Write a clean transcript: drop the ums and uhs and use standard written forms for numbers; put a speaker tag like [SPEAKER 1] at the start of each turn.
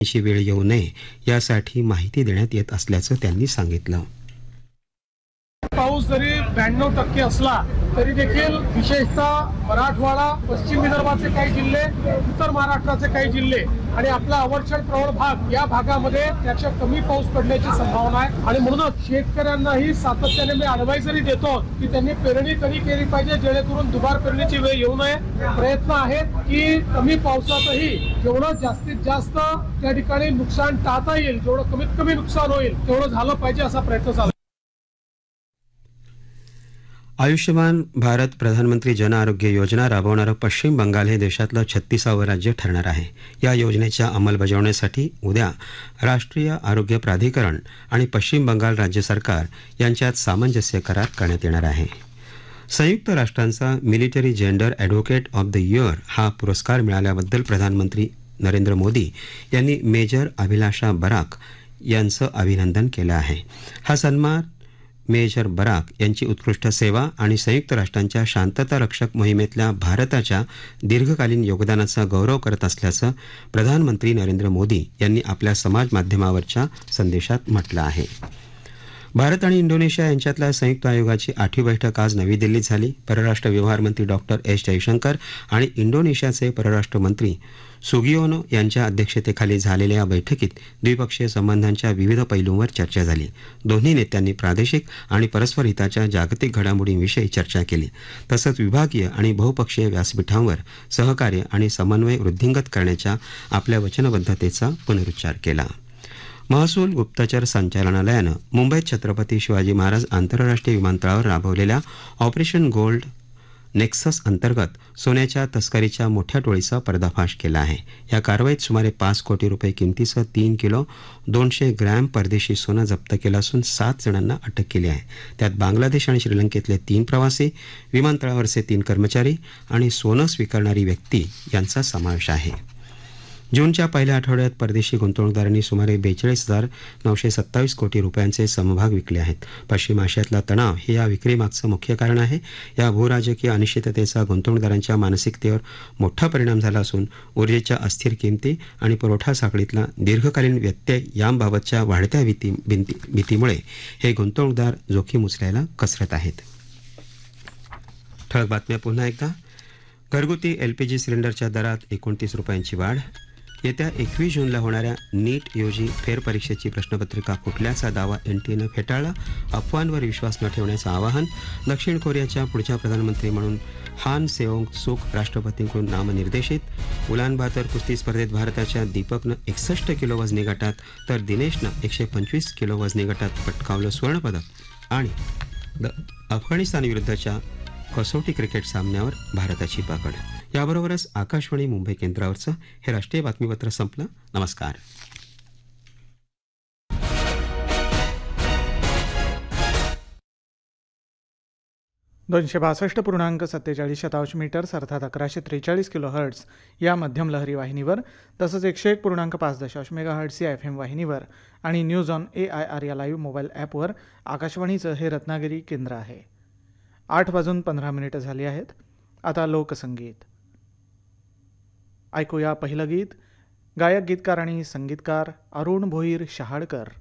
[SPEAKER 1] ची वेळ येऊ नये यासाठी माहिती देण्यात येत असल्याचं त्यांनी सांगितलं.
[SPEAKER 2] पाऊस जरी 92% असला तरी देखील विशेषतः मराठवाडा, पश्चिम विदर्भाचे काही जिल्हे, उत्तर महाराष्ट्राचे काही जिल्हे आणि आपला अवर्षण प्रवळ भाग या भागामध्ये त्याच्या कमी पाऊस पडण्याची संभावना आहे. आणि म्हणूनच शेतकऱ्यांनाही सातत्याने मी ॲडवायझरी देतो की त्यांनी पेरणी कधी केली पाहिजे जेणेकरून दुबार पेरणीची वेळ येऊ नये. प्रयत्न आहेत की कमी पावसातही जेवढं जास्तीत जास्त त्या ठिकाणी नुकसान टाळता येईल, जेवढं कमीत कमी नुकसान होईल तेवढं झालं पाहिजे असा प्रयत्न चालू.
[SPEAKER 1] आयुष्यमान भारत प्रधानमंत्री जन आरोग्य योजना राबवणारं पश्चिम बंगाल हे देशातलं 36वं राज्य ठरणार आहे. या योजनेच्या अंमलबजावणीसाठी उद्या राष्ट्रीय आरोग्य प्राधिकरण आणि पश्चिम बंगाल राज्य सरकार यांच्यात सामंजस्य करार करण्यात येणार आहे. संयुक्त राष्ट्रांचा military gender advocate of the year हा पुरस्कार मिळाल्याबद्दल प्रधानमंत्री नरेंद्र मोदी यांनी मेजर अभिलाषा बराक यांचं अभिनंदन केलं आहे. हा सन्मान मेजर बराक यांची उत्कृष्ट सेवा आणि संयुक्त राष्ट्रांच्या शांतता रक्षक मोहिमेतल्या भारताच्या दीर्घकालीन योगदानाचा गौरव करत असल्याचं प्रधानमंत्री नरेंद्र मोदी यांनी आपल्या समाज माध्यमावरच्या संदेशात म्हटलं आहे. भारत आणि इंडोनेशिया यांच्यातल्या संयुक्त आयोगाची 8वी बैठक आज नवी दिल्लीत झाली. परराष्ट्र व्यवहार मंत्री डॉक्टर एस जयशंकर आणि इंडोनेशियाचे परराष्ट्र मंत्री सुगियोनो यांच्या अध्यक्षतेखाली झालेल्या या बैठकीत द्विपक्षीय संबंधांच्या विविध पैलूंवर चर्चा झाली. दोन्ही नेत्यांनी प्रादेशिक आणि परस्पर हिताच्या जागतिक घडामोडींविषयी चर्चा केली. तसंच विभागीय आणि बहुपक्षीय व्यासपीठांवर सहकार्य आणि समन्वय वृद्धिंगत करण्याच्या आपल्या वचनबद्धतेचा पुनरुच्चार केला. महसूल गुप्तचर संचालनालयानं मुंबईत छत्रपती शिवाजी महाराज आंतरराष्ट्रीय विमानतळावर राबवलेल्या ऑपरेशन गोल्ड नेक्सस अंतर्गत सोन्याच्या तस्करीच्या मोठ्या टोळीचा पर्दाफाश केला आहे. या कारवाईत सुमारे 5 कोटी रुपये किमतीचं 3 किलो 200 ग्रॅम परदेशी सोनं जप्त केलं असून 7 जणांना अटक केली आहे. त्यात बांगलादेश आणि श्रीलंकेतले 3 प्रवासी, विमानतळावरचे 3 कर्मचारी आणि सोनं स्वीकारणारी व्यक्ती यांचा समावेश आहे. जूनच्या पहिल्या आठवड्यात परदेशी गुंतवणूकदारांनी सुमारे 42,927 कोटी रुपयांचे समभाग विकले आहेत. पश्चिम आशियातला तणाव हे या विक्रीमागचं मुख्य कारण आहे. या भूराजकीय अनिश्चिततेचा गुंतवणूकदारांच्या मानसिकतेवर मोठा परिणाम झाला असून ऊर्जेच्या अस्थिर किमती आणि पुरवठा साखळीतला दीर्घकालीन व्यत्यय यांबाबतच्या वाढत्या भीतीमुळे हे गुंतवणूकदार जोखीम उचलायला कसरत आहेत. ठळक बातम्या पुन्हा एकदा. घरगुती LPG सिलेंडरच्या दरात 29 रुपयांची वाढ. येत्या 21 जूनला होणाऱ्या नीट UG फेरपरीक्षेची प्रश्नपत्रिका फुटल्याचा दावा NTAनं फेटाळला. अफवांवर विश्वास न ठेवण्याचं आवाहन. दक्षिण कोरियाच्या पुढच्या प्रधानमंत्री म्हणून हान सेओंग सुक राष्ट्रपतींकडून नामनिर्देशित. उलानबातर कुस्ती स्पर्धेत भारताच्या दीपकनं 61 किलो वजनी गटात तर दिनेशनं 125 किलो वजनी गटात पटकावलं सुवर्णपदक. आणि अफगाणिस्तान विरुद्धच्या कसोटी क्रिकेट सामन्यावर भारताची पकड. याबरोबरच आकाशवाणी मुंबई केंद्रावरचं हे राष्ट्रीय बातमीपत्र संपलं. नमस्कार.
[SPEAKER 3] 262.47 मीटर्स अर्थात 1143 किलोहर्ट्ज या मध्यम लहरी वाहिनीवर तसंच 101.5 मेगाहर्ट्ज या FM वाहिनीवर आणि न्यूज ऑन AIR या लाईव्ह मोबाईल ॲपवर आकाशवाणीचं हे रत्नागिरी केंद्र आहे. 8:15 झाली आहेत. आता लोकसंगीत ऐकूया. पहिलं गीत गायक, गीतकार आणि संगीतकार अरुण भोईर शहाळकर